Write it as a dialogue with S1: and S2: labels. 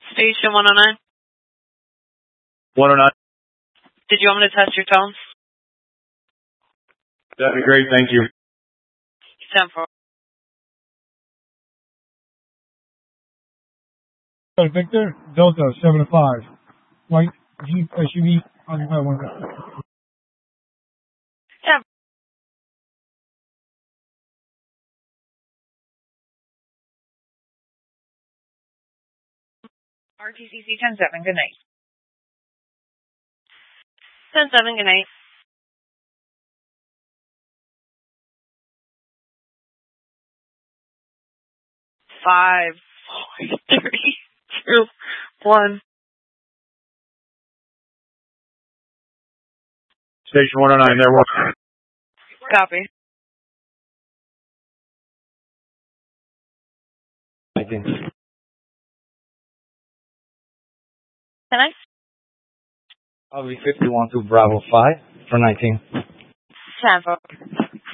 S1: Station 109.
S2: 109.
S1: Did you want me to test your tones?
S2: That'd be great, thank you.
S1: 10-4.
S3: Victor, Delta 7-5. White Jeep SUV on Highway 1.
S1: Yeah.
S4: RTCC 10-7, good night.
S1: 10-7, good night. 5, 4, 3, 2, 1.
S2: Station 109, there, 1.
S1: Copy. Can I?
S5: I'll be 51 to Bravo 5 for 19.
S1: 10-4.